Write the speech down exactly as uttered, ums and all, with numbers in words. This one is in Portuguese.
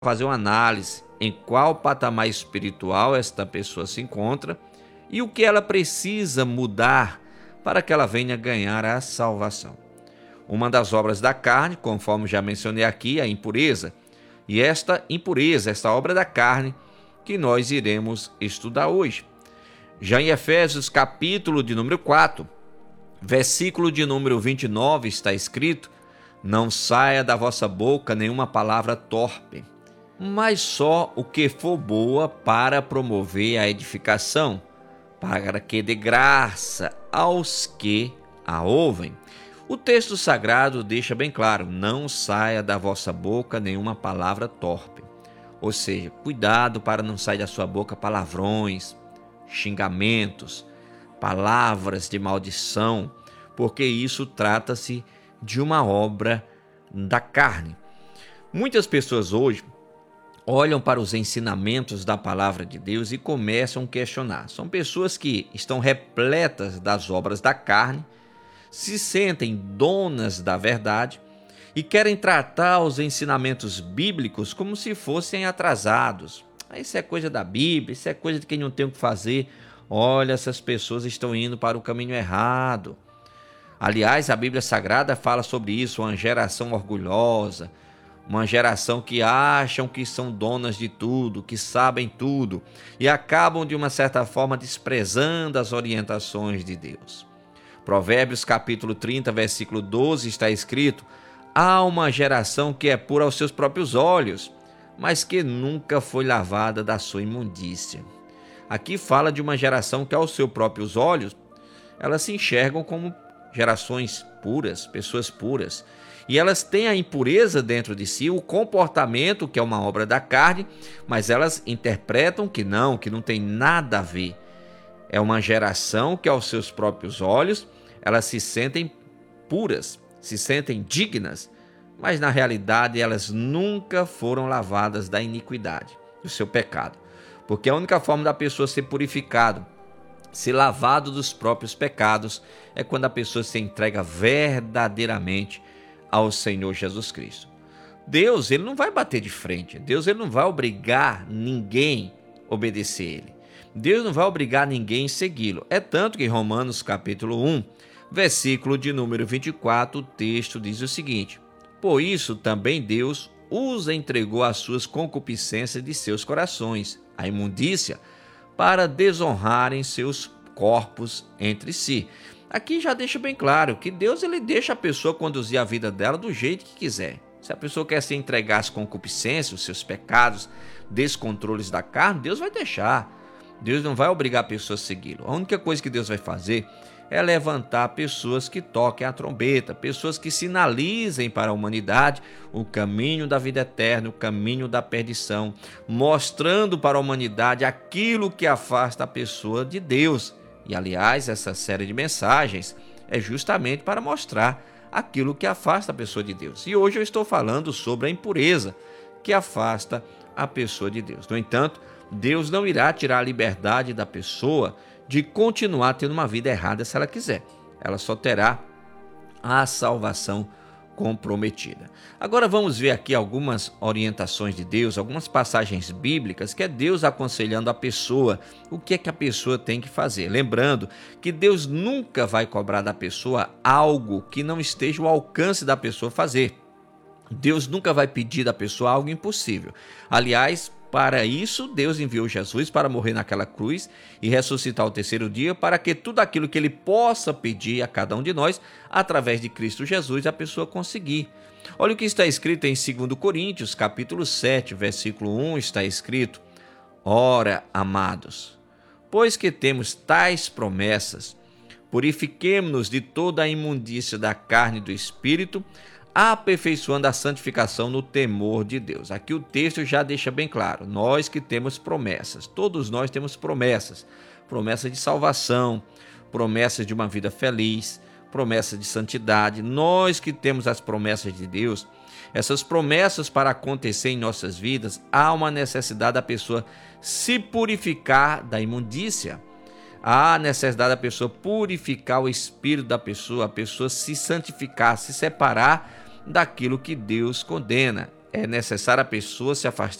fazer uma análise em qual patamar espiritual esta pessoa se encontra e o que ela precisa mudar para que ela venha ganhar a salvação. Uma das obras da carne, conforme já mencionei aqui, é a impureza. E esta impureza, esta obra da carne, que nós iremos estudar hoje. Já em Efésios, capítulo de número quatro, versículo de número vinte e nove, está escrito: não saia da vossa boca nenhuma palavra torpe, mas só o que for boa para promover a edificação, para que dê graça aos que a ouvem. O texto sagrado deixa bem claro: não saia da vossa boca nenhuma palavra torpe. Ou seja, cuidado para não sair da sua boca palavrões, xingamentos, palavras de maldição, porque isso trata-se de uma obra da carne. Muitas pessoas hoje olham para os ensinamentos da palavra de Deus e começam a questionar. São pessoas que estão repletas das obras da carne, se sentem donas da verdade e querem tratar os ensinamentos bíblicos como se fossem atrasados. Isso é coisa da Bíblia, isso é coisa de quem não tem o que fazer. Olha, essas pessoas estão indo para o caminho errado. Aliás, a Bíblia Sagrada fala sobre isso, uma geração orgulhosa, uma geração que acham que são donas de tudo, que sabem tudo e acabam de uma certa forma desprezando as orientações de Deus. Provérbios capítulo trinta, versículo doze está escrito: há uma geração que é pura aos seus próprios olhos, mas que nunca foi lavada da sua imundícia. Aqui fala de uma geração que aos seus próprios olhos, elas se enxergam como gerações puras, pessoas puras. E elas têm a impureza dentro de si, o comportamento que é uma obra da carne, mas elas interpretam que não, que não tem nada a ver. É uma geração que aos seus próprios olhos, elas se sentem puras, se sentem dignas, mas na realidade elas nunca foram lavadas da iniquidade, do seu pecado. Porque a única forma da pessoa ser purificado, ser lavado dos próprios pecados, é quando a pessoa se entrega verdadeiramente ao Senhor Jesus Cristo. Deus, ele não vai bater de frente. Deus, ele não vai obrigar ninguém a obedecer ele. Deus não vai obrigar ninguém a segui-lo. É tanto que em Romanos capítulo um, versículo de número vinte e quatro, o texto diz o seguinte: por isso também Deus os entregou às suas concupiscências de seus corações, a imundícia, para desonrarem seus corpos entre si. Aqui já deixa bem claro que Deus, ele deixa a pessoa conduzir a vida dela do jeito que quiser. Se a pessoa quer se entregar às concupiscências, os seus pecados, descontroles da carne, Deus vai deixar. Deus não vai obrigar a pessoa a segui-lo. A única coisa que Deus vai fazer é levantar pessoas que toquem a trombeta, pessoas que sinalizem para a humanidade o caminho da vida eterna, o caminho da perdição, mostrando para a humanidade aquilo que afasta a pessoa de Deus. E, aliás, essa série de mensagens é justamente para mostrar aquilo que afasta a pessoa de Deus. E hoje eu estou falando sobre a impureza que afasta a pessoa de Deus. No entanto, Deus não irá tirar a liberdade da pessoa de continuar tendo uma vida errada se ela quiser. Ela só terá a salvação comprometida. Agora vamos ver aqui algumas orientações de Deus, algumas passagens bíblicas que é Deus aconselhando a pessoa o que é que a pessoa tem que fazer. Lembrando que Deus nunca vai cobrar da pessoa algo que não esteja ao alcance da pessoa fazer. Deus nunca vai pedir da pessoa algo impossível. Aliás, para isso, Deus enviou Jesus para morrer naquela cruz e ressuscitar ao terceiro dia, para que tudo aquilo que ele possa pedir a cada um de nós, através de Cristo Jesus, a pessoa conseguir. Olha o que está escrito em dois Coríntios, capítulo sete, versículo um, está escrito: ora, amados, pois que temos tais promessas, purifiquemo-nos de toda a imundícia da carne e do espírito, aperfeiçoando a santificação no temor de Deus. Aqui o texto já deixa bem claro, nós que temos promessas, todos nós temos promessas, promessas de salvação, promessas de uma vida feliz, promessas de santidade. Nós que temos as promessas de Deus, essas promessas para acontecer em nossas vidas, há uma necessidade da pessoa se purificar da imundícia. Há necessidade da pessoa purificar o espírito da pessoa, a pessoa se santificar, se separar daquilo que Deus condena. é necessário a pessoa se afastar